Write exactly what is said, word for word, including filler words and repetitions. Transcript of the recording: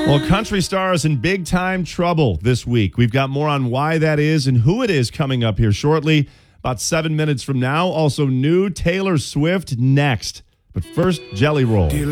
Well, country stars in big time trouble this week. We've got more on why that is and who it is coming up here shortly. About seven minutes from now. Also, new Taylor Swift next. But first, Jelly Roll.